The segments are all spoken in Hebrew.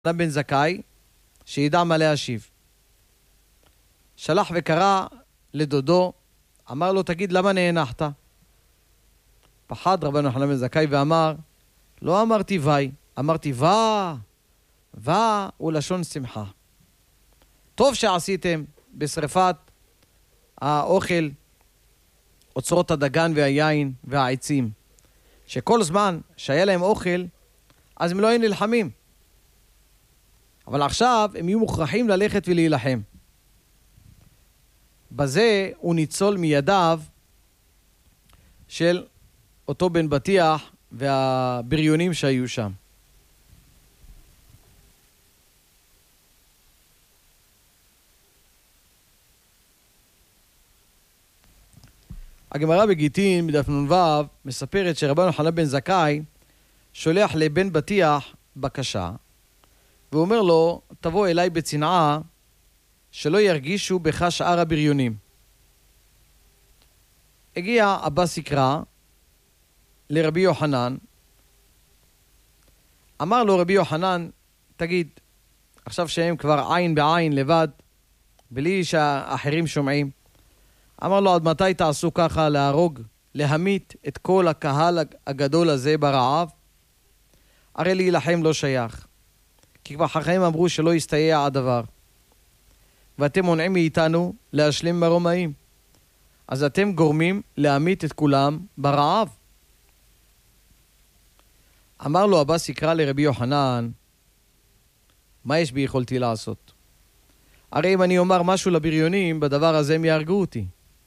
בן זכאי, שידע מה להשיב. שלח וקרא לדודו, אמר לו, תגיד, למה נאנחת? פחד רבנו יוחנן בן זכאי ואמר, לא אמרתי וי, אמרתי ווה הוא לשון שמחה. טוב שעשיתם בשריפת האוכל, אוצרות הדגן והיין והעצים, שכל זמן שהיה להם אוכל, אז הם לא היו נלחמים. אבל עכשיו הם יהיו מוכרחים ללכת ולהילחם. בזה הוא ניצול מידיו של אותו בן בטיח והבריונים שהיו שם. הגמרא בגיטין בדף נ"ו מספרת שרבנו יוחנן בן זכאי שולח לבן בטיח בקשה, והוא אומר לו, תבוא אליי בצנעה שלא ירגישו בך שאר הבריונים. הגיע אבא סיקרא לרבי יוחנן, אמר לו רבי יוחנן, תגיד, עכשיו שהם כבר עין בעין לבד, בלי שהאחרים שומעים, אמר לו, עד מתי תעשו ככה להרוג, להמית את כל הקהל הגדול הזה ברעב? הרי להילחם לא שייך. כי כבר חכמים אמרו שלא יסתייע הדבר. ואתם מונעים מאיתנו להשלים מרומאים. אז אתם גורמים להמית את כולם ברעב. אמר לו אבא סיקרא לרבי יוחנן, מה יש ביכולתי לעשות? הרי אם אני אומר משהו לבריונים, בדבר הזה הם יהרגו אותי.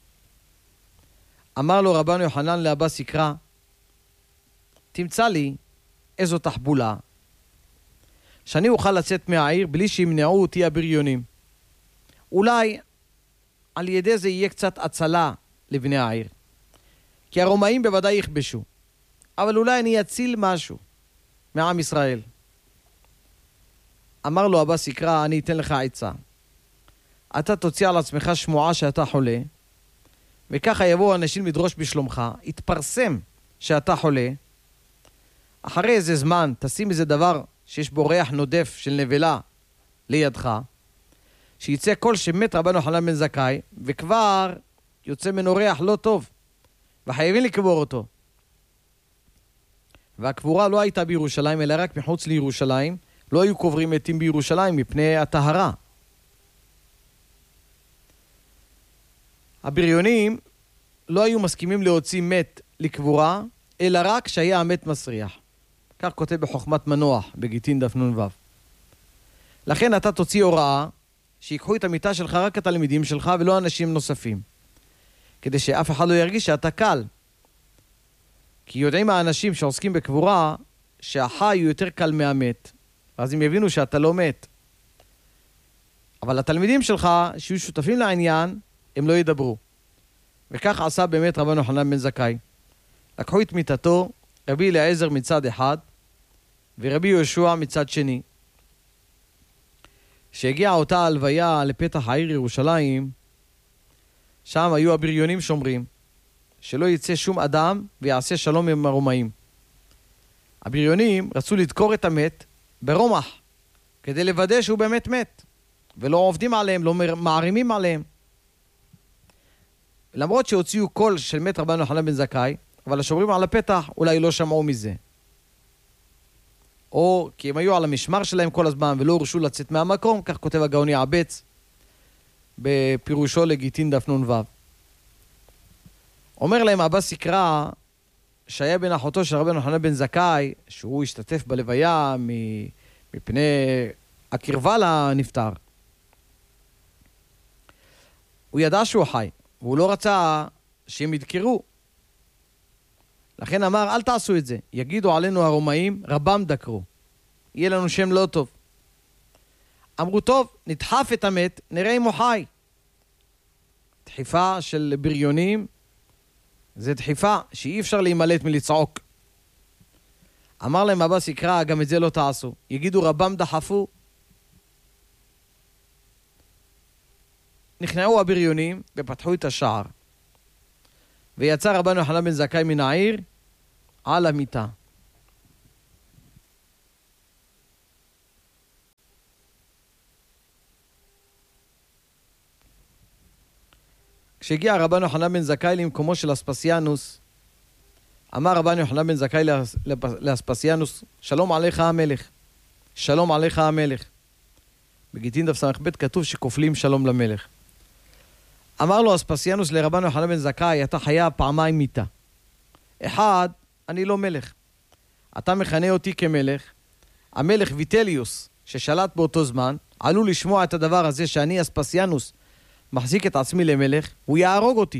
אמר לו רבנו יוחנן לאבא סיקרא, תמצא לי איזו תחבולה, שאני אוכל לצאת מהעיר בלי שימנעו אותי הבריונים. אולי על ידי זה יהיה קצת הצלה לבני העיר. כי הרומאים בוודאי יכבשו. אבל אולי אני אציל משהו מעם ישראל. אמר לו אבא סיקרא, אני אתן לך עצה. אתה תוציא על עצמך שמועה שאתה חולה, וככה יבואו אנשים לדרוש בשלומך, יתפרסם שאתה חולה. אחרי איזה זמן תשים איזה דבר שיש בו ריח נודף של נבלה לידך, שיצא כל שמת רבנו יוחנן בן זכאי, וכבר יוצא ממנו ריח לא טוב, וחייבים לקבור אותו. והקבורה לא הייתה בירושלים, אלא רק מחוץ לירושלים. לא היו קוברים מתים בירושלים מפני הטהרה. הבריונים לא היו מסכימים להוציא מת לקבורה, אלא רק שהיה המת מסריח. כך כותב בחוכמת מנוח, בגיטין דף נ"ו. לכן אתה תוציא הוראה, שיקחו את המיטה שלך רק התלמידים שלך ולא אנשים נוספים. כדי שאף אחד לא ירגיש שאתה קל. כי יודעים האנשים שעוסקים בקבורה, שהחי הוא יותר קל מהמת. אז הם יבינו שאתה לא מת. אבל התלמידים שלך, שיהיו שותפים לעניין, הם לא ידברו. וכך עשה באמת רבנו יוחנן בן זכאי. לקחו את מיטתו, רבי אליעזר מצד אחד, ורבי יהושע מצד שני. שהגיעה אותה הלוויה לפתח העיר ירושלים, שם היו הבריונים שומרים, שלא יצא שום אדם ויעשה שלום עם הרומאים. הבריונים רצו לדקור את המת ברומח, כדי לוודא שהוא באמת מת, ולא עובדים עליהם, לא מערימים עליהם. למרות שהוציאו קול של מת רבנו יוחנן בן זכאי, אבל השומרים על הפתח אולי לא שמעו מזה. או כי הם היו על המשמר שלהם כל הזמן ולא הורשו לצאת מהמקום, כך כותב הגאון יעבץ בפירושו לגיטין דף נ"ו. אומר להם אבא סיקרא, שהיה בן אחותו של רבנו יוחנן בן זכאי, שהוא השתתף בלוויה מפני הקרבה לנפטר. הוא ידע שהוא חי, והוא לא רצה שהם ידקרו. לכן אמר, אל תעשו את זה. יגידו עלינו הרומאים, רבם דקרו. יהיה לנו שם לא טוב. אמרו, טוב, נדחף את המת, נראה אם הוא חי. דחיפה של בריונים, זה דחיפה שאי אפשר להימלט מלצעוק. אמר להם אבא סיקרא, גם את זה לא תעשו. יגידו, רבם דחפו. נכנעו הבריונים ופתחו את השער. ויצא רבנו יוחנן בן זכאי מן העיר על המיטה. כשהגיע רבן יוחנן בן זכאי למקומו של אספסיאנוס, אמר רבן יוחנן בן זכאי לאספסיאנוס, שלום עליך המלך, שלום עליך המלך. בגיטין דף ס"ב כתוב שכופלים שלום למלך. אמר לו אספסיאנוס לרבן יוחנן בן זכאי, אתה חייב פעמיים מיתה. אחד, אני לא מלך. אתה מכנה אותי כמלך. המלך ויטליוס, ששלט באותו זמן, עלול לשמוע את הדבר הזה שאני אספסיאנוס מחזיק את עצמי למלך, הוא יהרוג אותי.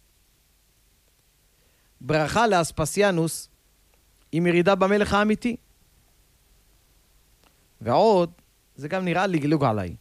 ברכה לאספסיאנוס היא מרידה במלך האמיתי. ועוד, זה גם נראה לגלוג עליי.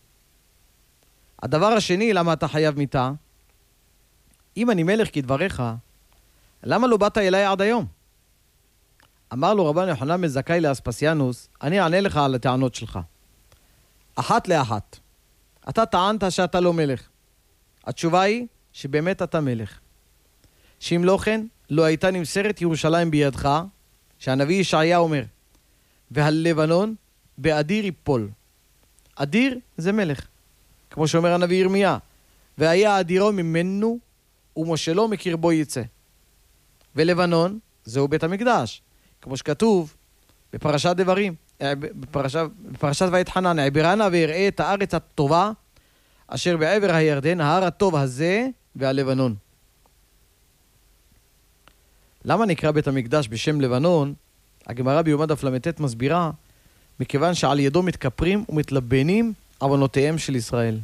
הדבר השני, למה אתה חייב מיתה? אם אני מלך כדבריך, למה לא באת אליי עד היום? אמר לו רבן יוחנן בן זכאי לאספסיאנוס, אני אענה לך על הטענות שלך. אחת לאחת. אתה טענת שאתה לא מלך. התשובה היא שבאמת אתה מלך. שאם לא כן, לא הייתה נמסרת ירושלים בידך, שהנביא ישעיה אומר, והלבנון באדיר יפול. אדיר זה מלך. כמו שאומר הנביא ירמיה, והיה אדירו ממנו ומושלו מקרבו יצא. ולבנון זהו בית המקדש. כמו שכתוב בפרשת דברים, בפרשת ויתחנן, עברנה ויראה את הארץ הטובה אשר בעבר הירדן, ההר הטוב הזה והלבנון. למה נקרא בית המקדש בשם לבנון? הגמרא ביומא דף ל"ט מסבירה, מכיוון שעל ידו מתכפרים ומתלבנים עוונותיהם של ישראל.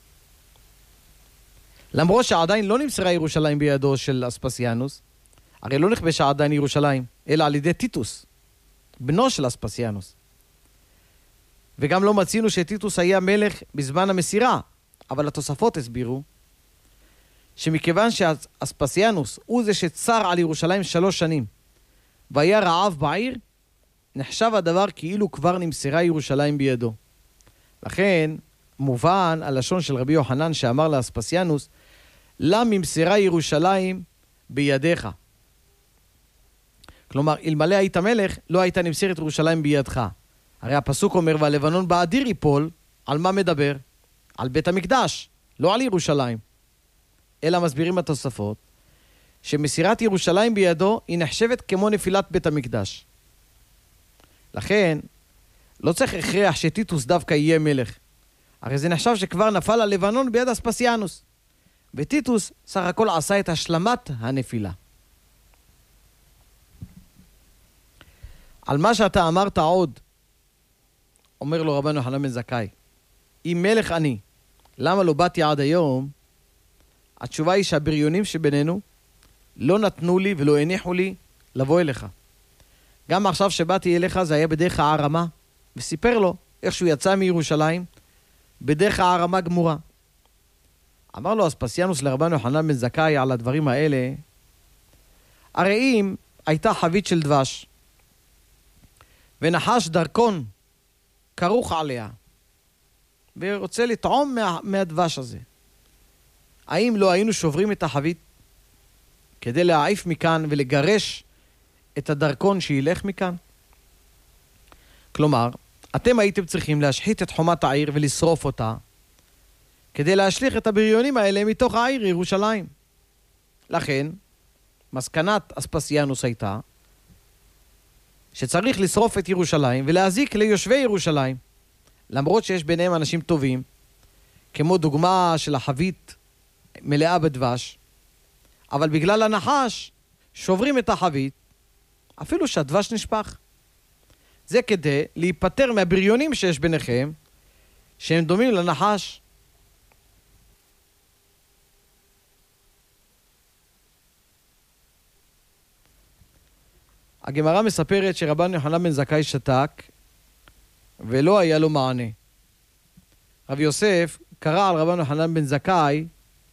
למרות שעדיין לא נמסרה ירושלים בידו של אספסיאנוס, הרי לא נכבשה עדיין ירושלים, אלא על ידי טיטוס, בנו של אספסיאנוס. וגם לא מצינו שטיטוס היה מלך בזמן המסירה, אבל התוספות הסבירו שמכיוון שאספסיאנוס הוא זה שצר על ירושלים 3 שנים, והיה רעב בעיר, נחשב הדבר כאילו כבר נמסרה ירושלים בידו. לכן מובן הלשון של רבי יוחנן שאמר לאספסיאנוס, למה נמסרה ירושלים בידיך? כלומר, אלמלא היית מלך, לא הייתה נמסרת ירושלים בידך. הרי הפסוק אומר, והלבנון באדיר יפול, על מה מדבר? על בית המקדש, לא על ירושלים. אלא מסבירים התוספות, שמסירת ירושלים בידו היא נחשבת כמו נפילת בית המקדש. לכן, לא צריך הכרח שטיטוס דווקא יהיה מלך. הרי זה נחשב שכבר נפל הלבנון ביד אספסיאנוס. וטיטוס סך הכל עשה את השלמת הנפילה. על מה שאתה אמרת עוד, אומר לו רבן יוחנן בן זכאי, אם מלך אני, למה לא באתי עד היום? התשובה היא שהבריונים שבינינו לא נתנו לי ולא הניחו לי לבוא אליך. גם עכשיו שבאתי אליך זה היה בדרך הערמה, וסיפר לו איך שהוא יצא מירושלים בדרך הערמה גמורה. אמר לו אספסיאנוס לרבן יוחנן בן זכאי על הדברים האלה, הרי אם הייתה חבית של דבש ונחש דרכון כרוך עליה ורוצה לטעום מהדבש הזה, האם לא היינו שוברים את החבית כדי להעיף מכאן ולגרש את הדרכון שילך מכאן? כלומר, אתם הייתם צריכים להשחית את חומת העיר ולשרוף אותה כדי להשליך את הבריונים האלה מתוך העיר ירושלים. לכן, מסקנת אספסיאנוס הייתה שצריך לשרוף את ירושלים ולהזיק ליושבי ירושלים, למרות שיש ביניהם אנשים טובים, כמו דוגמה של החבית מלאה בדבש, אבל בגלל הנחש שוברים את החבית, אפילו שהדבש נשפך. זה כדי להיפטר מהבריונים שיש ביניכם, שהם דומים לנחש. הגמרא מספרת שרבן יוחנן בן זכאי שתק, ולא היה לו מענה. רב יוסף קרא על רבן יוחנן בן זכאי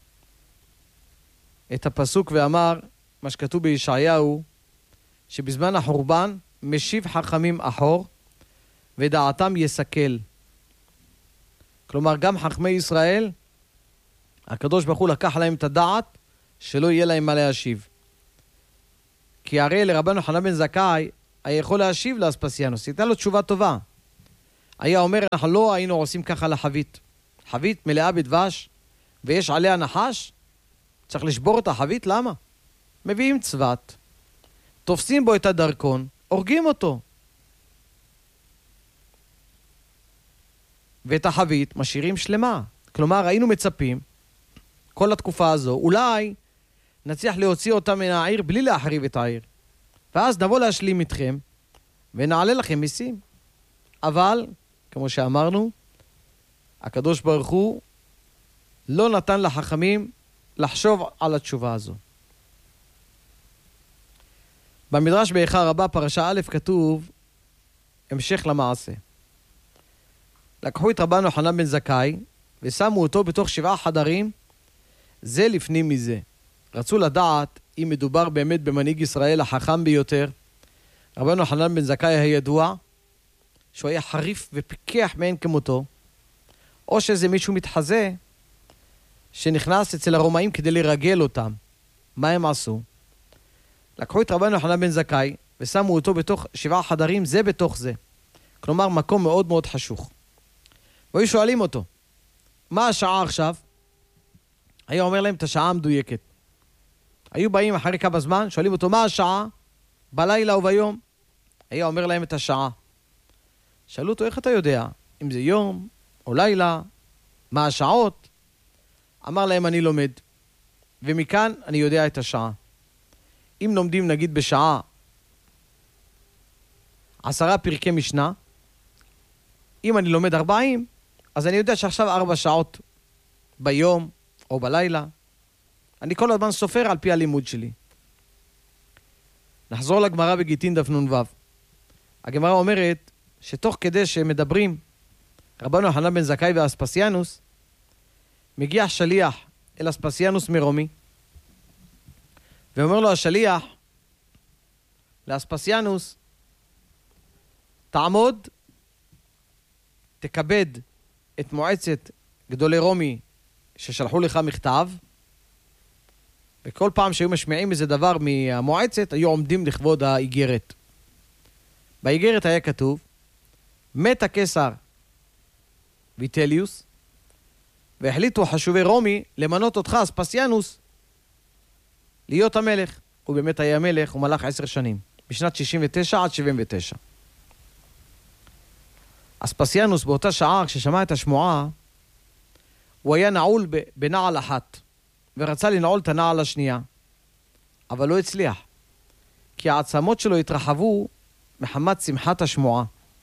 את הפסוק ואמר, מה שכתוב בישעיהו, שבזמן החורבן משיב חכמים אחור ודעתם יסכל. כלומר, גם חכמי ישראל, הקדוש ברוך הוא לקח להם את הדעת שלא יהיה להם מה להשיב. כי הרי לרבן יוחנן בן זכאי היה יכול להשיב לאספסיאנוס, ייתן לו תשובה טובה. היה אומר, אנחנו לא היינו עושים ככה לחבית. חבית מלאה בדבש ויש עליה נחש, צריך לשבור את החבית, למה? מביאים צוות, תופסים בו את הדרכון, הורגים אותו. ואת החבית משאירים שלמה. כלומר, היינו מצפים, כל התקופה הזו, אולי נצליח להוציא אותה מן העיר בלי להחריב את העיר. ואז נבוא להשלים איתכם, ונעלה לכם מיסים. אבל, כמו שאמרנו, הקדוש ברוך הוא לא נתן לחכמים לחשוב על התשובה הזו. במדרש באיכה רבה, פרשה א', כתוב המשך למעשה. לקחו את רבנו חנן בן זכאי ושמו אותו בתוך 7 חדרים, זה לפנים מזה. רצו לדעת אם מדובר באמת במנהיג ישראל החכם ביותר. רבנו חנן בן זכאי הידוע שהוא היה חריף ופיקח מאין כמותו, או שזה מישהו מתחזה שנכנס אצל הרומאים כדי לרגל אותם. מה הם עשו? לקחו את רבנו חנן בן זכאי ושמו אותו בתוך 7 חדרים, זה בתוך זה. כלומר, מקום מאוד מאוד חשוך. והיו שואלים אותו, מה השעה עכשיו? היה אומר להם את השעה המדויקת. היו באים אחרי כמה זמן, שואלים אותו, מה השעה? בלילה וביום? היה אומר להם את השעה. שאלו אותו, איך אתה יודע? אם זה יום או לילה, מה השעות? אמר להם, אני לומד. ומכאן אני יודע את השעה. אם לומדים נגיד בשעה 10 פרקי משנה, אם אני לומד 40, אז אני יודע שעכשיו 4 שעות ביום או בלילה. אני כל הזמן סופר על פי הלימוד שלי. נחזור לגמרא בגיטין דף נ"ו. הגמרא אומרת שתוך כדי שמדברים רבנו חנן בן זכאי ואספסיאנוס, מגיע שליח אל אספסיאנוס מרומי, ואומר לו השליח לאספסיאנוס, תעמוד, תכבד את מועצת גדולי רומי ששלחו לך מכתב, וכל פעם שהיו משמיעים איזה דבר מהמועצת, היו עומדים לכבוד האיגרת. באיגרת היה כתוב, מת הקיסר ויטליוס, והחליטו חשובי רומי למנות אותך, אספסיאנוס, להיות המלך. הוא באמת היה מלך, הוא מלך 10 שנים, בשנת 69 עד 79. אספסיאנוס באותה שעה, כששמע את השמועה, הוא היה נעול בנעל אחת, ורצה לנעול את הנעל השנייה, אבל לא הצליח, כי העצמות שלו התרחבו מחמת שמחת השמועה.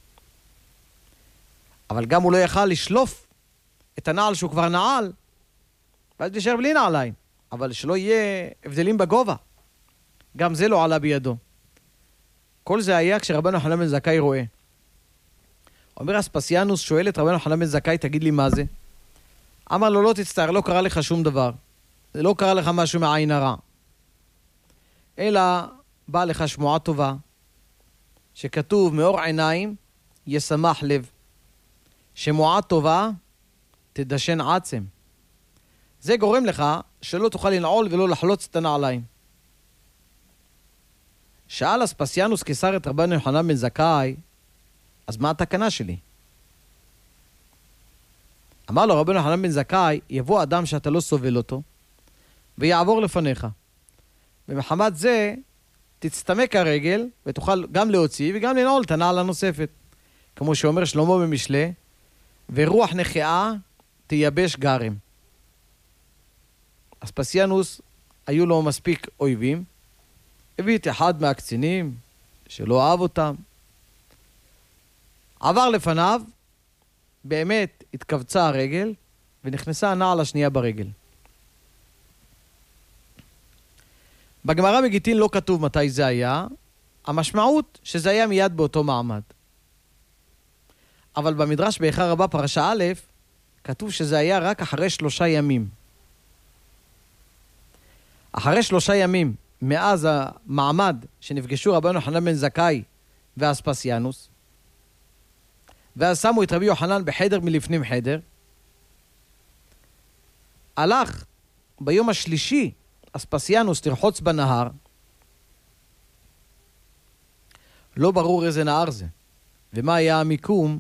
אבל גם הוא לא יכל לשלוף את הנעל שהוא כבר נעל, ואז נשאר בלי נעליים, אבל שלא יהיה הבדלים בגובה. גם זה לא עלה בידו. כל זה היה כשרבנו חנן בן זכאי רואה. אומר אספסיאנוס, שואל את רבנו חנן בן זכאי, תגיד לי מה זה? אמר לו, לא תצטער, לא קרה לך שום דבר. זה לא קרה לך משהו מעין הרע. אלא בא לך שמועה טובה, שכתוב מאור עיניים ישמח לב. שמועה טובה תדשן עצם. זה גורם לך שלא תוכל לנעול ולא לחלוץ את הנעליים. שאל אספסיאנוס קיסר את רבנו חנן בן זכאי, אז מה התקנה שלי? אמר לו רבנו חנן בן זכאי, יבוא אדם שאתה לא סובל אותו, ויעבור לפניך. ומחמת זה תצטמק הרגל, ותוכל גם להוציא וגם לנעול את הנעל הנוספת. כמו שאומר שלמה במשלי, ורוח נחאה תייבש גרם. אספסיאנוס היו לו מספיק אויבים, הביא את אחד מהקצינים שלא אהב אותם, עבר לפניו, באמת התכווצה הרגל, ונכנסה הנעל השנייה ברגל. בגמרא בגיטין לא כתוב מתי זה היה, המשמעות שזה היה מיד באותו מעמד. אבל במדרש באיכה רבה פרשה א', כתוב שזה היה רק אחרי 3 ימים. אחרי 3 ימים, מאז המעמד שנפגשו רבנו חנן בן זכאי ואספסיאנוס, ואז שמו את רבי יוחנן בחדר מלפנים חדר, הלך ביום השלישי אספסיאנוס לרחוץ בנהר, לא ברור איזה נהר זה, ומה היה המיקום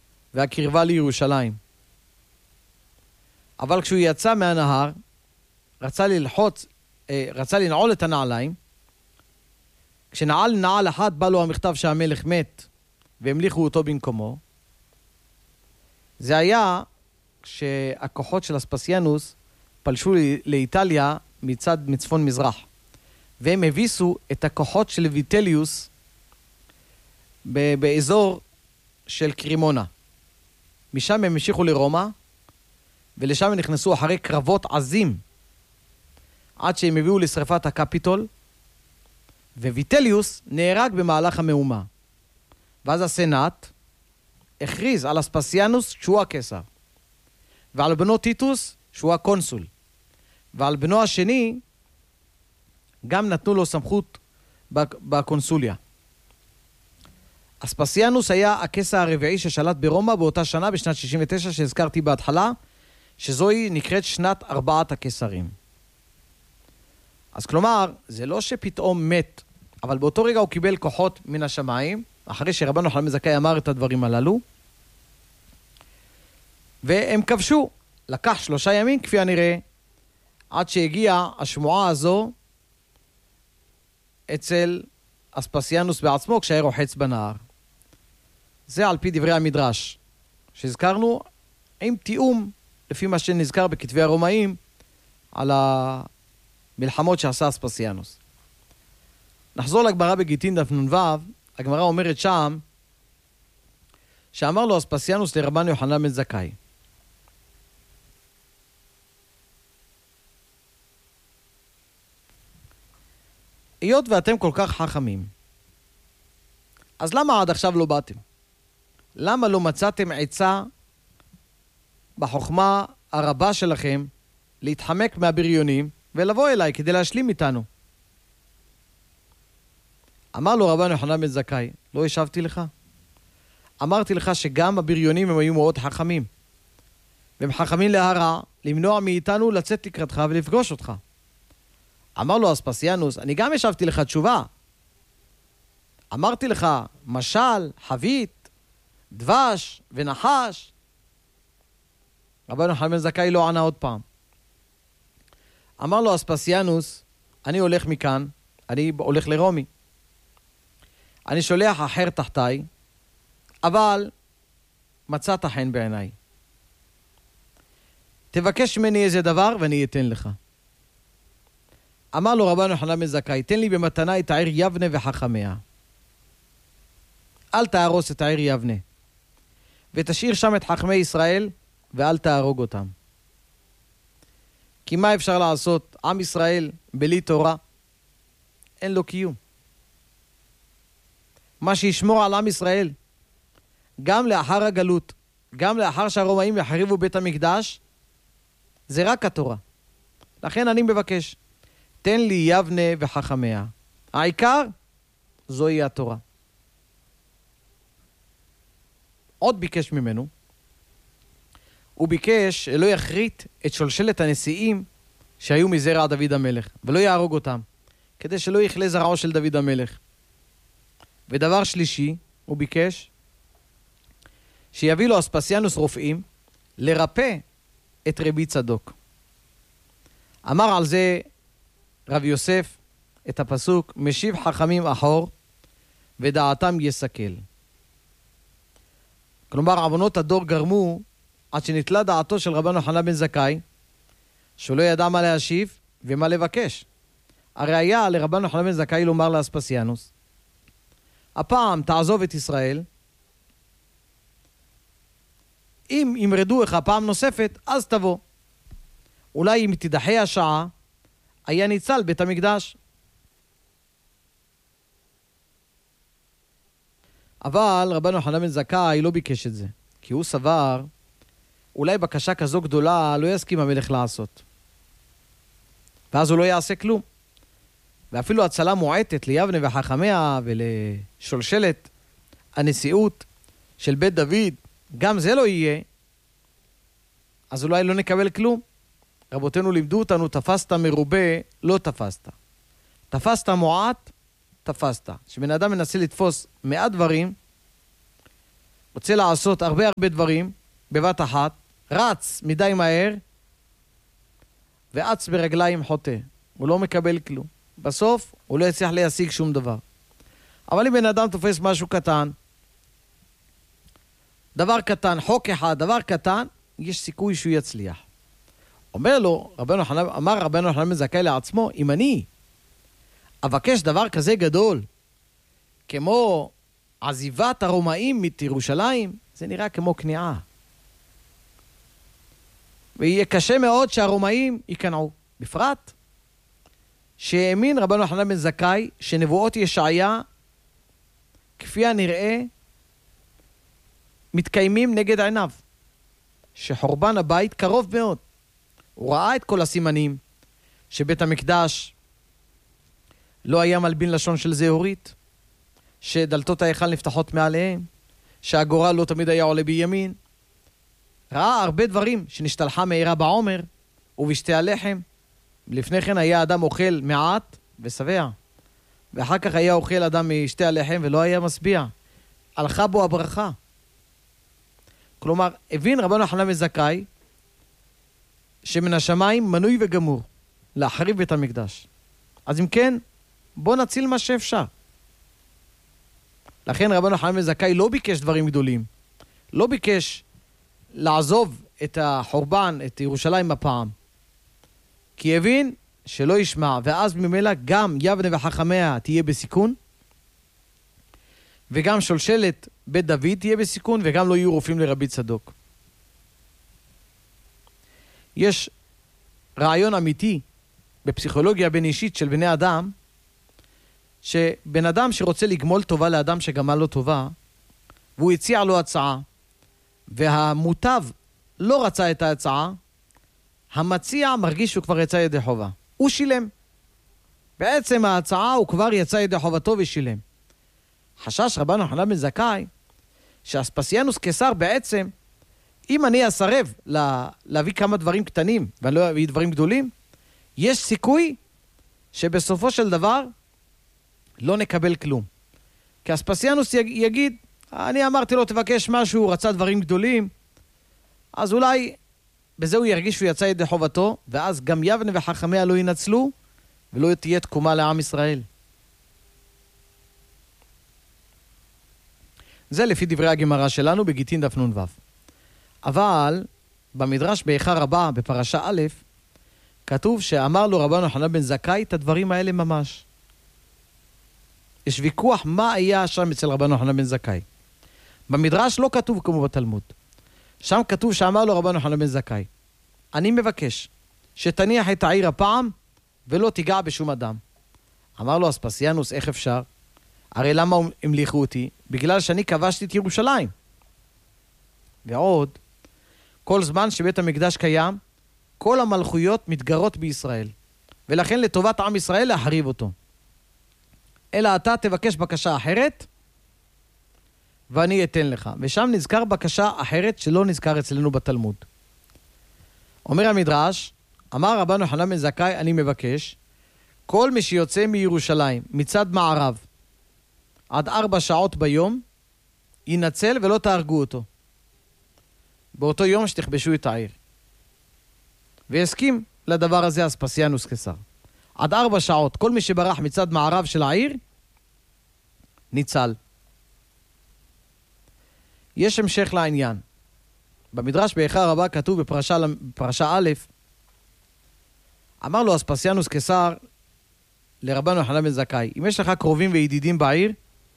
והקרבה לירושלים. אבל כשהוא יצא מהנהר, רצה לנעול את הנעליים. כשנעל נעל אחת, בא לו המכתב שהמלך מת, והמליכו אותו במקומו. זה היה כשהכוחות של אספסיאנוס פלשו לאיטליה מצפון מזרח. והם הביסו את הכוחות של ויטליוס באזור של קרימונה. משם הם המשיכו לרומא, ולשם הם נכנסו אחרי קרבות עזים, עד שהם הביאו לשרפת הקפיטול, וויטליוס נהרג במהלך המהומה. ואז הסנאט הכריז על אספסיאנוס שהוא הקיסר, ועל בנו טיטוס שהוא הקונסול, ועל בנו השני גם נתנו לו סמכות בקונסוליה. אספסיאנוס היה הקיסר הרביעי ששלט ברומא באותה שנה, בשנת 69 שהזכרתי בהתחלה, שזוהי נקראת שנת 4 הקיסרים. אז כלומר, זה לא שפתאום מת, אבל באותו רגע הוא קיבל כוחות מן השמיים, אחרי שרבנו יוחנן בן זכאי אמר את הדברים הללו, והם כבשו. לקח 3 ימים כפי הנראה, עד שהגיעה השמועה הזו אצל אספסיאנוס בעצמו כשהיה רוחץ בנהר. זה על פי דברי המדרש שהזכרנו, עם תיאום לפי מה שנזכר בכתבי הרומאים על המלחמות שעשה אספסיאנוס. נחזור לגמרא בגיטין דף נ"ו. הגמרא אומרת שם שאמר לו אספסיאנוס לרבנו יוחנן בן זכאי, היות ואתם כל כך חכמים, אז למה עד עכשיו לא באתם? למה לא מצאתם עצה בחוכמה הרבה שלכם להתחמק מהבריונים ולבוא אליי כדי להשלים איתנו? אמר לו רבנו יוחנן בן זכאי, לא השבתי לך? אמרתי לך שגם הבריונים הם היו מאוד חכמים, והם חכמים להרע, למנוע מאיתנו לצאת לקראתך ולפגוש אותך. אמר לו אספסיאנוס, אני גם השבתי לך תשובה. אמרתי לך, משל, חבית, דבש ונחש. רבנו יוחנן בן זכאי לא ענה עוד פעם. אמר לו אספסיאנוס, אני הולך מכאן, אני הולך לרומי. אני שולח אחר תחתיי, אבל מצאת חן בעיניי. תבקש ממני איזה דבר ואני אתן לך. אמר לו רבנו יוחנן בן זכאי, תן לי במתנה את העיר יבנה וחכמיה. אל תהרוס את העיר יבנה, ותשאיר שם את חכמי ישראל, ואל תהרוג אותם. כי מה אפשר לעשות? עם ישראל בלי תורה, אין לו קיום. מה שישמור על עם ישראל, גם לאחר הגלות, גם לאחר שהרומאים יחריבו בית המקדש, זה רק התורה. לכן אני מבקש, תן לי יבנה וחכמיה. העיקר, זוהי התורה. עוד ביקש ממנו, הוא ביקש שלא יחריט את שושלת הנשיאים שהיו מזרע דוד המלך, ולא יהרוג אותם, כדי שלא יכלה זרעו של דוד המלך. ודבר שלישי, הוא ביקש שיביא לו אספסיאנוס רופאים לרפא את רבי צדוק. אמר על זה רב יוסף את הפסוק, משיב חכמים אחור ודעתם יסכל. כלומר, עוונות הדור גרמו עד שנתלה דעתו של רבנו יוחנן בן זכאי, שהוא לא ידע מה להשיב ומה לבקש. הרי היה לרבנו יוחנן בן זכאי לומר לאספסיאנוס, הפעם תעזוב את ישראל, אם ימרדו לך פעם נוספת, אז תבוא. אולי אם תדחה השעה, היה ניצל בית המקדש. אבל רבנו יוחנן בן זכאי לא ביקש את זה, כי הוא סבר, אולי בקשה כזו גדולה לא יסכים המלך לעשות. ואז הוא לא יעשה כלום. ואפילו הצלה מועטת ליבנה וחכמיה ולשולשלת הנשיאות של בית דוד, גם זה לא יהיה, אז אולי לא נקבל כלום. רבותינו לימדו אותנו, תפסת מרובה, לא תפסת. תפסת מועט, תפסת. כשבן אדם מנסה לתפוס 100 דברים, רוצה לעשות הרבה דברים בבת אחת, רץ מדי מהר, ואץ ברגליים חוטא. הוא לא מקבל כלום. בסוף הוא לא יצליח להשיג שום דבר. אבל אם בן אדם תופס משהו קטן, דבר קטן, חוק אחד, דבר קטן, יש סיכוי שהוא יצליח. אמר רבנו יוחנן בן זכאי לעצמו, אם אני אבקש דבר כזה גדול, כמו עזיבת הרומאים מירושלים, זה נראה כמו כניעה. ויהיה קשה מאוד שהרומאים ייכנעו. בפרט שהאמין רבנו יוחנן בן זכאי שנבואות ישעיה, כפי הנראה, מתקיימים נגד עיניו. שחורבן הבית קרוב מאוד. הוא ראה את כל הסימנים, שבית המקדש לא היה מלבין לשון של זהורית, שדלתות ההיכל נפתחות מעליהם, שהגורל לא תמיד היה עולה בימין. ראה הרבה דברים שנשתלחה מהירה בעומר ובשתי הלחם. לפני כן היה אדם אוכל מעט ושבע, ואחר כך היה אוכל אדם משתי הלחם ולא היה משביע. הלכה בו הברכה. כלומר, הבין רבנו יוחנן בן זכאי שמן השמיים מנוי וגמור להחריב בית המקדש. אז אם כן, בוא נציל מה שאפשר. לכן רבנו יוחנן בן זכאי לא ביקש דברים גדולים. לא ביקש לעזוב את החורבן, את ירושלים הפעם. כי הבין שלא ישמע, ואז ממילא גם יבנה וחכמיה תהיה בסיכון, וגם שולשלת בית דוד תהיה בסיכון, וגם לא יהיו רופאים לרבי צדוק. יש רעיון אמיתי בפסיכולוגיה בין אישית של בני אדם, שבן אדם שרוצה לגמול טובה לאדם שגמל לו טובה, והוא הציע לו הצעה, והמוטב לא רצה את ההצעה, המציע מרגיש שהוא כבר יצא ידי חובה. הוא שילם. בעצם ההצעה הוא כבר יצא ידי חובתו ושילם. חשש רבנו יוחנן בן זכאי, שאספסיאנוס קיסר בעצם, אם אני אסרב להביא כמה דברים קטנים, ואני לא אביא דברים גדולים, יש סיכוי שבסופו של דבר לא נקבל כלום. כי אספסיאנוס יגיד, אני אמרתי לו תבקש משהו, הוא רצה דברים גדולים, אז אולי בזה הוא ירגיש שהוא יצא ידי חובתו, ואז גם יבנה וחכמיה לא ינצלו, ולא תהיה תקומה לעם ישראל. זה לפי דברי הגמרא שלנו בגיטין דף נ"ו. אבל במדרש באיכה רבה בפרשה א', כתוב שאמר לו רבנו יוחנן בן זכאי את הדברים האלה ממש. יש ויכוח מה היה שם אצל רבנו יוחנן בן זכאי. במדרש לא כתוב כמו בתלמוד. שם כתוב שאמר לו רבנו יוחנן בן זכאי, אני מבקש שתניח את העיר הפעם ולא תיגע בשום אדם. אמר לו אספסיאנוס, איך אפשר? הרי למה המליכו אותי? בגלל שאני כבשתי את ירושלים. ועוד, כל זמן שבית המקדש קיים, כל המלכויות מתגרות בישראל. ולכן לטובת עם ישראל להחריב אותו. אלא אתה תבקש בקשה אחרת, ואני אתן לך. ושם נזכר בקשה אחרת שלא נזכר אצלנו בתלמוד. אומר המדרש, אמר רבנו יוחנן בן זכאי, אני מבקש, כל מי שיוצא מירושלים מצד מערב עד 4 שעות ביום, ינצל ולא תהרגו אותו. באותו יום שתכבשו את העיר. והסכים לדבר הזה אספסיאנוס קיסר. עד 4 שעות, כל מי שברח מצד מערב של העיר, ניצל. יש המשך לעניין. במדרש באיכה רבה כתוב בפרשה א', אמר לו אספסיאנוס קיסר לרבנו יוחנן בן זכאי, אם יש לך קרובים וידידים בעיר,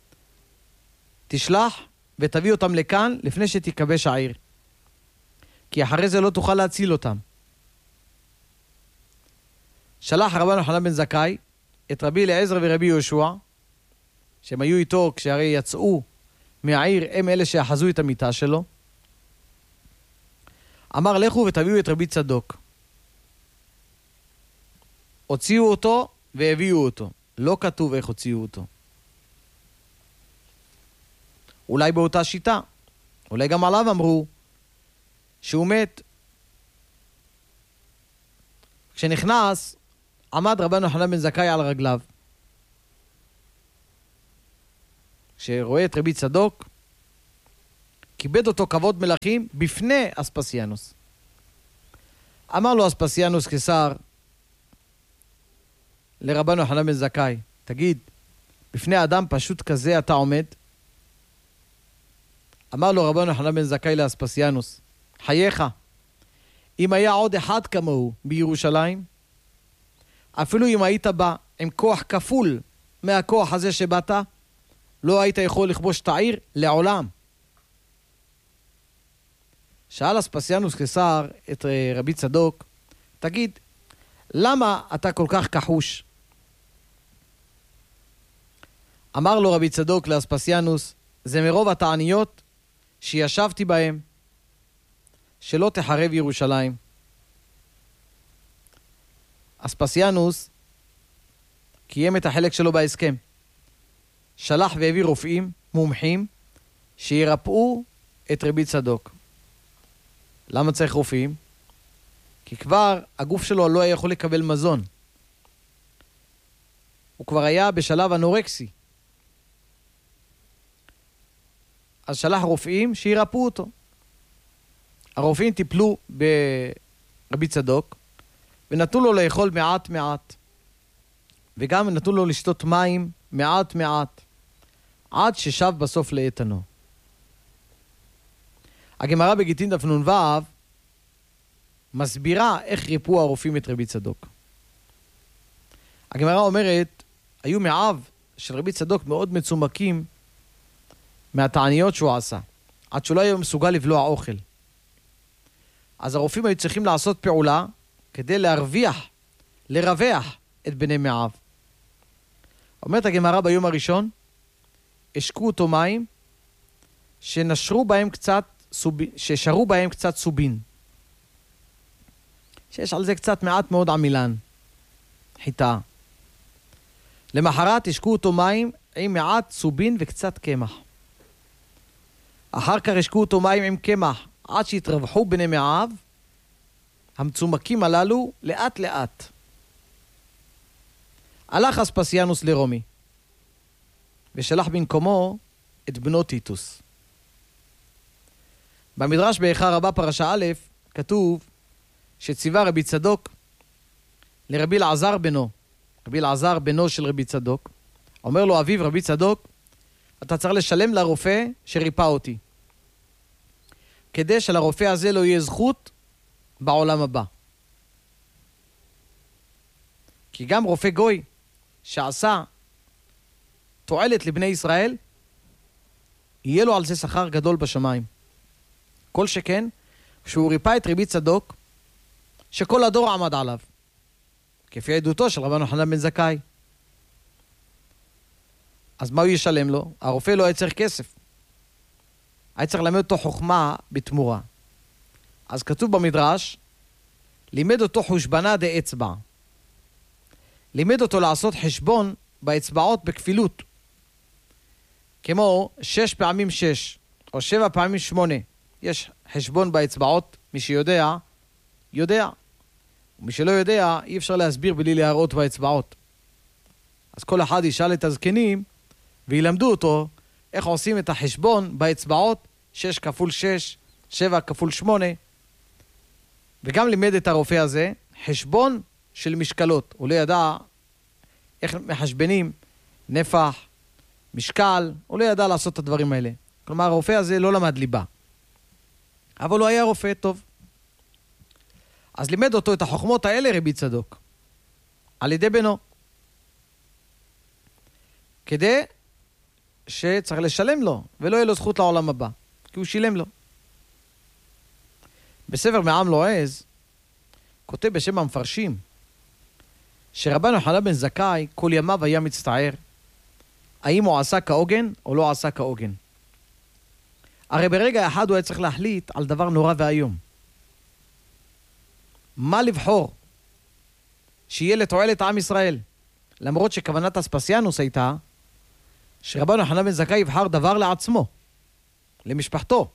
תשלח ותביא אותם לכאן לפני שתכבש העיר. כי אחרי זה לא תוכל להציל אותם. שלח רבנו יוחנן בן זכאי את רבי אליעזר ורבי יהושע, שהם היו איתו כשהרי יצאו מהעיר, הם אלה שאחזו את המיטה שלו. אמר לכו ותביאו את רבי צדוק. הוציאו אותו והביאו אותו. לא כתוב איך הוציאו אותו. אולי באותה שיטה. אולי גם עליו אמרו שהוא מת. כשנכנס, עמד רבנו יוחנן בן זכאי על רגליו. כשרואה את רבי צדוק, כיבד אותו כבוד מלכים בפני אספסיאנוס. אמר לו אספסיאנוס קיסר, לרבנו יוחנן בן זכאי, תגיד, בפני אדם פשוט כזה אתה עומד? אמר לו רבנו יוחנן בן זכאי לאספסיאנוס, חייך, אם היה עוד אחד כמוהו בירושלים, אפילו אם היית בא עם כוח כפול מהכוח הזה שבאת, לא היית יכול לכבוש את העיר לעולם. שאל אספסיאנוס קיסר את רבי צדוק, תגיד, למה אתה כל כך כחוש? אמר לו רבי צדוק לאספסיאנוס, זה מרוב התעניות שישבתי בהם, שלא תחרב ירושלים. אספסיאנוס קיים את החלק שלו בהסכם. שלח והביא רופאים, מומחים, שירפאו את רבי צדוק. למה צריך רופאים? כי כבר הגוף שלו לא היה יכול לקבל מזון. הוא כבר היה בשלב אנורקסי. אז שלח רופאים שירפאו אותו. הרופאים טיפלו ברבי צדוק, ונתנו לו לאכול מעט מעט. וגם נתנו לו לשתות מים מעט מעט, עד ששב בסוף לאיתנו. הגמרא בגיטין דף נ"ו מסבירה איך ריפאו הרופאים את רבי צדוק. הגמרא אומרת, היו מעיו של רבי צדוק מאוד מצומקים מהתעניות שהוא עשה, עד שהוא לא היה מסוגל לבלוע אוכל. אז הרופאים היו צריכים לעשות פעולה כדי לרווח את בני מעיו. אומרת הגמרא ביום הראשון, השקו אותו מים ששרו בהם קצת סובין. שיש על זה קצת מעט מאוד עמילן, חיטה. למחרת השקו אותו מים עם מעט סובין וקצת קמח. אחר כך השקו אותו מים עם קמח, עד שהתרווחו בני מעיו, המצומקים הללו לאט לאט. הלך אספסיאנוס לרומי, ושלח במקומו את בנו טיטוס. במדרש באיכה רבה פרשה א' כתוב שציווה רבי צדוק לרבי אלעזר בנו, רבי אלעזר בנו של רבי צדוק, אומר לו אביו רבי צדוק, אתה צריך לשלם לרופא שריפא אותי, כדי שלרופא הזה לא יהיה זכות בעולם הבא. כי גם רופא גוי שעשה תועלת לבני ישראל, יהיה לו על זה שכר גדול בשמיים. כל שכן, כשהוא ריפא את רבי צדוק, שכל הדור עמד עליו, כפי עדותו של רבנו יוחנן בן זכאי. אז מה הוא ישלם לו? הרופא לא היה צריך כסף. היה צריך ללמד אותו חוכמה בתמורה. אז כתוב במדרש, לימד אותו חושבנה דאצבע. לימד אותו לעשות חשבון באצבעות בכפילות. כמו 6 פעמים 6, או 7 פעמים 8. יש חשבון באצבעות, מי שיודע, יודע. ומי שלא יודע, אי אפשר להסביר בלי להראות באצבעות. אז כל אחד ישאל את הזקנים, וילמדו אותו איך עושים את החשבון באצבעות, 6 כפול 6, 7 כפול 8. וגם לימד את הרופא הזה חשבון של משקלות. הוא לא ידע איך מחשבנים נפח, משקל, הוא לא ידע לעשות את הדברים האלה. כלומר, הרופא הזה לא למד ליבה. אבל הוא היה רופא טוב. אז לימד אותו את החוכמות האלה רבי צדוק, על ידי בנו. כדי שצריך לשלם לו, ולא יהיה לו זכות לעולם הבא, כי הוא שילם לו. בספר מעם לועז, כותב בשם המפרשים, שרבנו יוחנן בן זכאי כל ימיו היה מצטער, האם הוא עשה כהוגן או לא עשה כהוגן. הרי ברגע אחד הוא היה צריך להחליט על דבר נורא והיום. מה לבחור? שיהיה לתועלת עם ישראל. למרות שכוונת אספסיאנוס הייתה, שרבנו יוחנן בן זכאי יבחר דבר לעצמו, למשפחתו.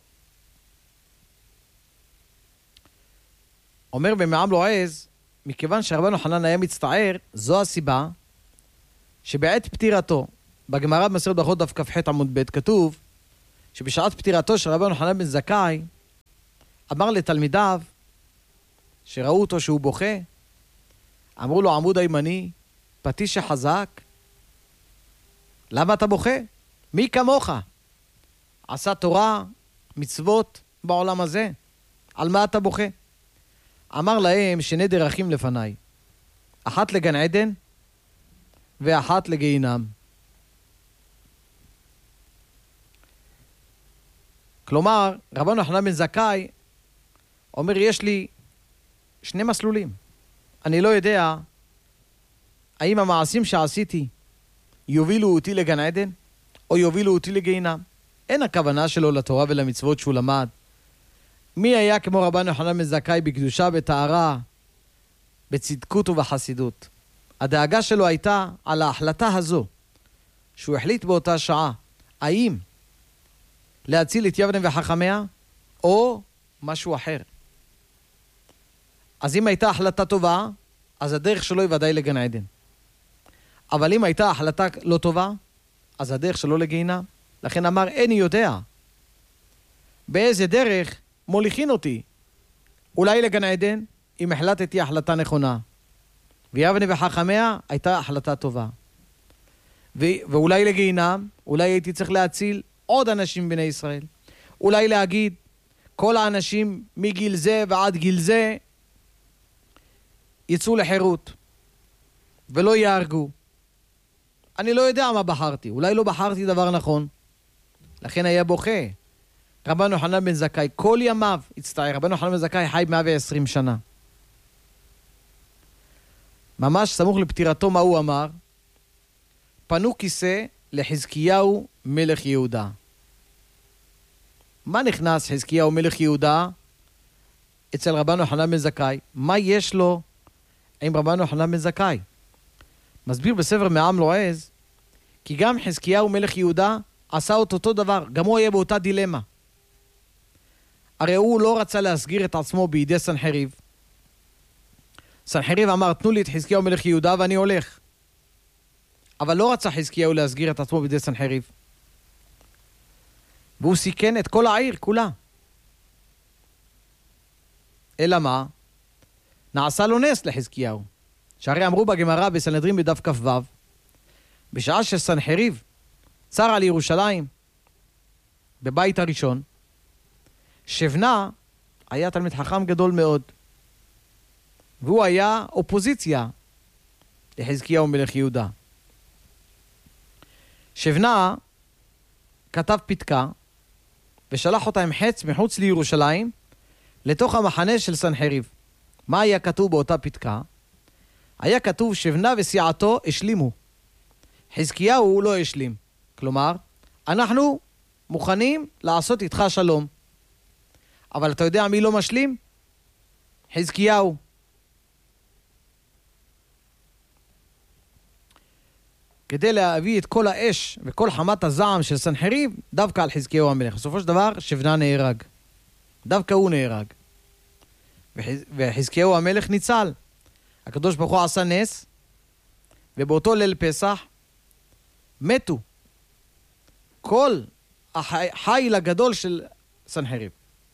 אומר במעם לועז, מכיוון שרבנו יוחנן היה מצטער, זו הסיבה שבעת פטירתו, בגמרא במסכת ברכות דף כ"ח עמוד ב' כתוב, שבשעת פטירתו של רבנו יוחנן בן זכאי, אמר לתלמידיו, שראו אותו שהוא בוכה, אמרו לו עמוד הימני, פטיש החזק? למה אתה בוכה? מי כמוך? עשה תורה, מצוות בעולם הזה. על מה אתה בוכה? אמר להם שני דרכים לפניי. אחת לגן עדן ואחת לגיהינם. כלומר, רבנו יוחנן בן זכאי אומר, יש לי שני מסלולים. אני לא יודע האם המעשים שעשיתי יובילו אותי לגן עדן או יובילו אותי לגיהינם. אין הכוונה שלו לתורה ולמצוות שהוא למד. מי היה כמו רבנו יוחנן בן זכאי בקדושה, בטהרה, בצדקות ובחסידות? הדאגה שלו הייתה על ההחלטה הזו, שהוא החליט באותה שעה, האם להציל את יבנה וחכמיה, או משהו אחר. אז אם הייתה החלטה טובה, אז הדרך שלו היא ודאי לגן עדן. אבל אם הייתה החלטה לא טובה, אז הדרך שלו לגיהינם. לכן אמר, איני יודע באיזה דרך מוליכין אותי. אולי לגן עדן, אם החלטתי החלטה נכונה. ויבנה וחכמיה הייתה החלטה טובה. ואולי לגיהינם, אולי הייתי צריך להציל עוד אנשים בני ישראל. אולי להגיד, כל האנשים מגיל זה ועד גיל זה יצאו לחירות ולא יהרגו. אני לא יודע מה בחרתי, אולי לא בחרתי דבר נכון. לכן היה בוכה. רבנו יוחנן בן זכאי, כל ימיו הצטער. רבנו יוחנן בן זכאי חי 120 שנה. ממש סמוך לפטירתו, מה הוא אמר? פנו כיסא לחזקיהו מלך יהודה. מה נכנס חזקיהו מלך יהודה אצל רבנו יוחנן בן זכאי? מה יש לו עם רבנו יוחנן בן זכאי? מסביר בספר מעם לועז, כי גם חזקיהו מלך יהודה עשה אותו דבר, גם הוא היה באותה דילמה. הרי הוא לא רצה להסגיר את עצמו בידי סנחריב. סנחריב אמר, תנו לי את חזקיהו מלך יהודה ואני הולך. אבל לא רצה חזקיהו להסגיר את עצמו בידי סנחריב. והוא סיכן את כל העיר כולה. אלא מה? נעשה לו נס לחזקיהו. שהרי אמרו בגמרא בסנהדרין בדף כ"ו, בשעה שסנחריב צר על ירושלים בבית הראשון, שבנה היה תלמיד חכם גדול מאוד. והוא היה אופוזיציה לחזקיהו מלך יהודה. שבנה כתב פתקה ושלח אותה עם חץ מחוץ לירושלים לתוך המחנה של סנחריב. מה היה כתוב באותה פתקה? היה כתוב שבנה וסיעתו השלימו. חזקיהו לא השלים. כלומר, אנחנו מוכנים לעשות איתך שלום. אבל אתה יודע מי לא משלים? חזקיהו. כדי להביא את כל האש וכל חמת הזעם של סנחריב דווקא על חזקיהו המלך. בסופו של דבר שבנה נהרג. דווקא הוא נהרג. וחזקיהו המלך ניצל. הקדוש ברוך הוא עשה נס, ובאותו ליל פסח מתו כל החיל הגדול של סנחריב.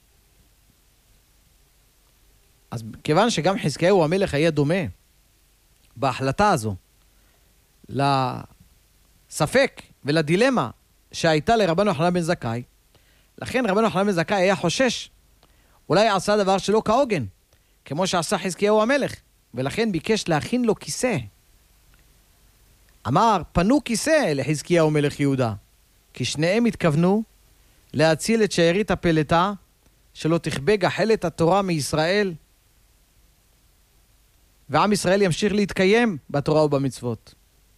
אז כיוון שגם חזקיהו המלך היה דומה בהחלטה הזו לספק ולדילמה שהייתה לרבנו יוחנן בן זכאי, לכן רבנו יוחנן בן זכאי היה חושש, אולי עשה דבר שלא כהוגן, כמו שעשה חזקיהו המלך, ולכן ביקש להכין לו כיסא. אמר, פנו כיסא לחזקיהו מלך יהודה, כי שניהם התכוונו להציל את שארית הפלטה, שלא תכבה גחלת התורה מישראל, ועם ישראל ימשיך להתקיים בתורה ובמצוות.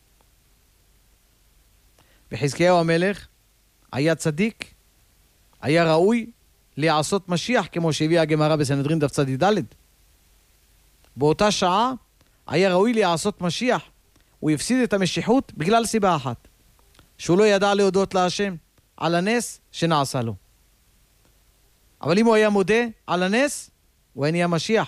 וחזקיהו המלך היה צדיק, היה ראוי לעשות משיח, כמו שהביאה הגמרא בסנהדרין דף צ"ד. באותה שעה היה ראוי לעשות משיח. הוא הפסיד את המשיחות בגלל סיבה אחת, שהוא לא ידע להודות להשם על הנס שנעשה לו. אבל אם הוא היה מודה על הנס, הוא היה נהיה משיח.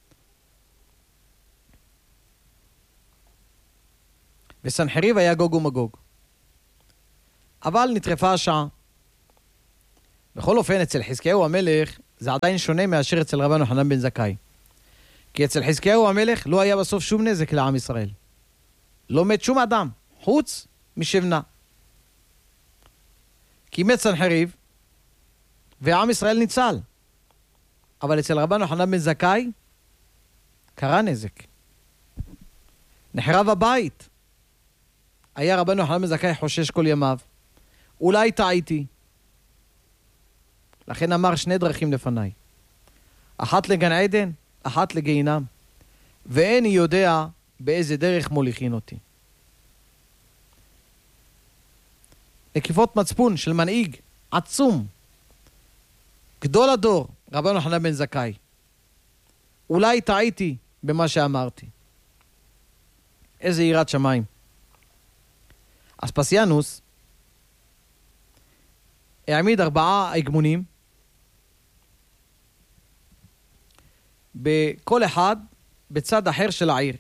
וסנחריב היה גוג ומגוג. אבל נטרפה השעה. בכל אופן, אצל חזקיהו המלך זה עדיין שונה מאשר אצל רבנו יוחנן בן זכאי. כי אצל חזקיהו המלך לא היה בסוף שום נזק לעם ישראל. לא מת שום אדם, חוץ משבנה. כי מת סנחריב, ועם ישראל ניצל. אבל אצל רבנו יוחנן בן זכאי, קרה נזק. נחרב הבית. היה רבנו יוחנן בן זכאי חושש כל ימיו. אולי טעיתי. לכן אמר שני דרכים לפניי. אחת לגן עדן, אחת לגיהינם. ואיני יודע באיזה דרך מוליכין אותי. נקיפות מצפון של מנהיג עצום. גדול הדור, רבנו יוחנן בן זכאי. אולי טעיתי במה שאמרתי. איזה יראת שמיים. אספסיאנוס העמיד 4 הגמונים, בכל אחד בצד אחר של העיר,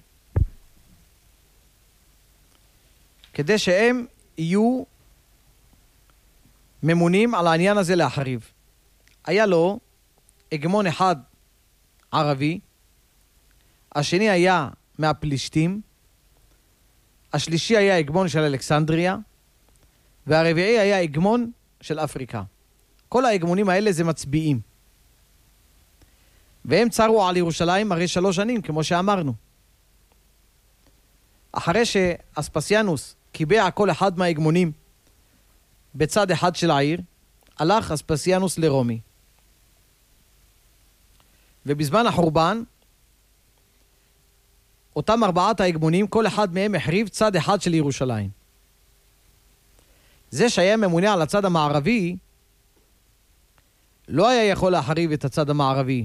כדי שהם יהיו ממונים על העניין הזה להחריב. היה לו הגמון אחד ערבי, השני היה מהפלישתים, השלישי היה הגמון של אלכסנדריה, והרביעי היה הגמון של אפריקה. כל ההגמונים האלה זה מצביעים. והם צרו על ירושלים הרי 3 שנים, כמו שאמרנו. אחרי שאספסיאנוס קיבע כל אחד מההגמונים בצד אחד של העיר, הלך אספסיאנוס לרומי. ובזמן החורבן, אותם 4 ההגמונים, כל אחד מהם החריב צד אחד של ירושלים. זה שהיה ממונה על הצד המערבי, לא היה יכול להחריב את הצד המערבי.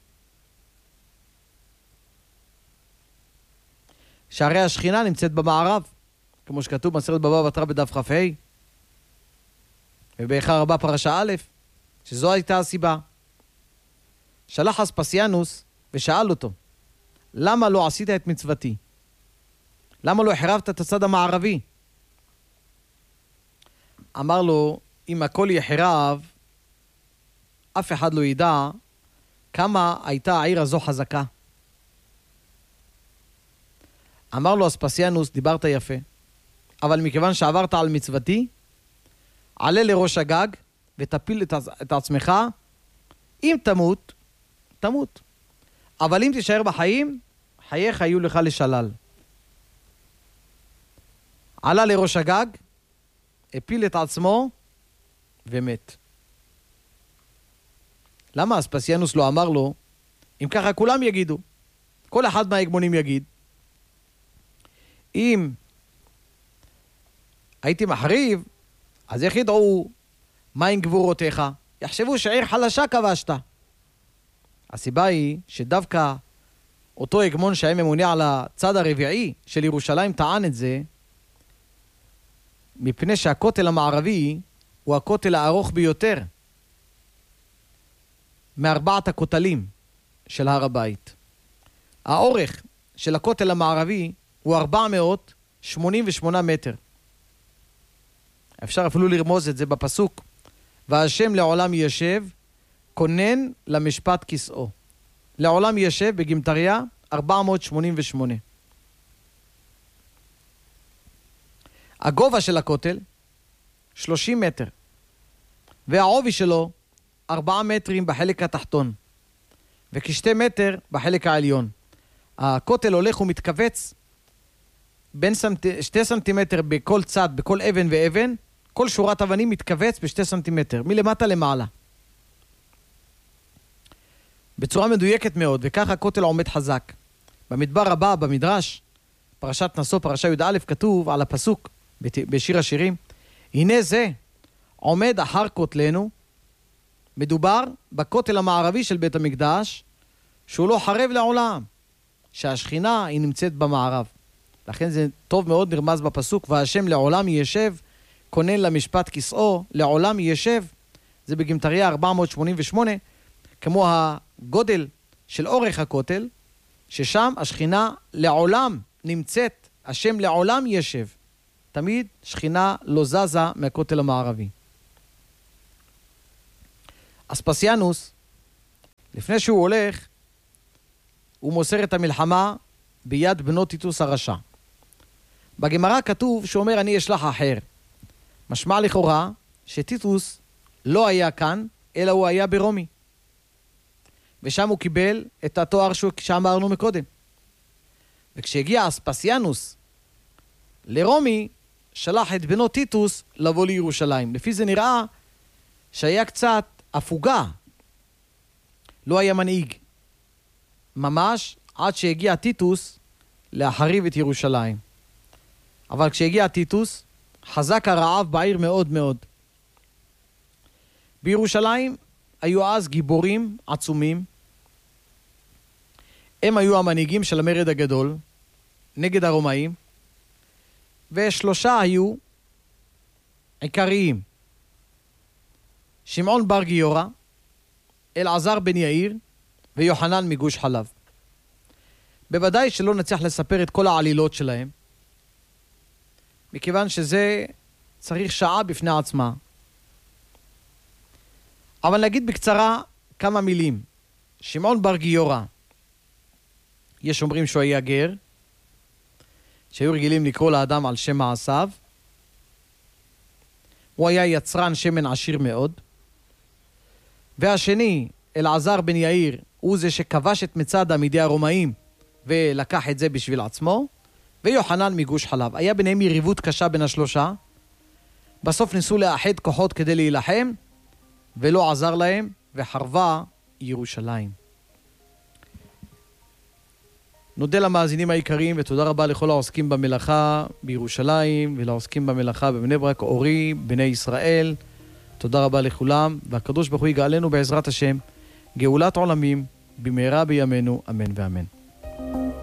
שהרי השכינה נמצאת במערב, כמו שכתוב במסכת בבא בתרא בדף כ"ה, ובאיכה רבה פרשה א', שזו הייתה הסיבה. שלח אספסיאנוס ושאל אותו, למה לא עשית את מצוותי? למה לא החרבת את הצד המערבי? אמר לו, אם הכל יחרב, אף אחד לא ידע כמה הייתה העיר הזו חזקה. אמר לו אספסיאנוס, דיברת יפה, אבל מכיוון שעברת על מצוותי, עלה לראש הגג ותפיל את עצמך. אם תמות, תמות. אבל אם תישאר בחיים, חייך יהיו לך לשלל. עלה לראש הגג, הפיל את עצמו ומת. למה אספסיאנוס לא אמר לו, אם ככה כולם יגידו, כל אחד מההגמונים יגיד, אם הייתי מחריב, אז איך ידעו מה עם גבורותיך? יחשבו שעיר חלשה כבשת. הסיבה היא שדווקא אותו הגמון שהיה ממונה על הצד הרביעי של ירושלים טען את זה, מפני שהכותל המערבי הוא הכותל הארוך ביותר מ4 הכותלים של הר הבית. האורך של הכותל המערבי הוא 488 מטר. אפשר אפילו לרמוז את זה בפסוק, והשם לעולם ישב, כונן למשפט כסאו. לעולם ישב בגימטריה 488. הגובה של הכותל 30 מטר, והעובי שלו 4 מטרים בחלק התחתון, וכ2 מטר בחלק העליון. הכותל הולך ומתכווץ בין 2 סנטימטר בכל צד, בכל אבן ואבן. כל שורת אבנים מתכווץ ב2 סנטימטר, מלמטה למעלה. בצורה מדויקת מאוד, וככה הכותל עומד חזק. במדבר הבא, במדרש, פרשת נשוא, פרשה י"א, כתוב על הפסוק בשיר השירים, הנה זה עומד אחר כותלנו. מדובר בכותל המערבי של בית המקדש, שהוא לא חרב לעולם, שהשכינה היא נמצאת במערב. לכן זה טוב מאוד נרמז בפסוק, והשם לעולם ישב, כונן למשפט כסאו, לעולם ישב. זה בגימטריה 488, כמו הגודל של אורך הכותל, ששם השכינה לעולם נמצאת, השם לעולם ישב. תמיד שכינה לא זזה מהכותל המערבי. אספסיאנוס, לפני שהוא הולך, הוא מוסר את המלחמה ביד בנו טיטוס הרשע. בגמרא כתוב שהוא אומר אני אשלח אחר. משמע לכאורה שטיטוס לא היה כאן, אלא הוא היה ברומי. ושם הוא קיבל את התואר שאמרנו מקודם. וכשהגיע אספסיאנוס לרומי, שלח את בנו טיטוס לבוא לירושלים. לפי זה נראה שהיה קצת הפוגה. לא היה מנהיג. ממש עד שהגיע טיטוס להחריב את ירושלים. אבל כשהגיע טיטוס, חזק הרעב בעיר מאוד מאוד. בירושלים היו אז גיבורים עצומים. הם היו המנהיגים של המרד הגדול נגד הרומאים. ושלושה היו עיקריים. שמעון בר גיורא, אלעזר בן יאיר ויוחנן מגוש חלב. בוודאי שלא נצליח לספר את כל העלילות שלהם, מכיוון שזה צריך שעה בפני עצמה. אבל נגיד בקצרה כמה מילים. שמעון בר גיורא, יש אומרים שהוא היה גר, שהיו רגילים לקרוא לאדם על שם מעשיו. הוא היה יצרן שמן עשיר מאוד. והשני, אלעזר בן יאיר, הוא זה שכבש את מצדה מידי הרומאים ולקח את זה בשביל עצמו. ויוחנן מגוש חלב. היה ביניהם יריבות קשה בין השלושה. בסוף ניסו לאחד כוחות כדי להילחם, ולא עזר להם, וחרבה ירושלים. נודה למאזינים העיקריים, ותודה רבה לכל העוסקים במלאכה בירושלים, ולעוסקים במלאכה בבני ברק, אורי, בני ישראל. תודה רבה לכולם, והקדוש ברוך הוא יגאלנו בעזרת השם, גאולת עולמים, במהרה בימינו, אמן ואמן.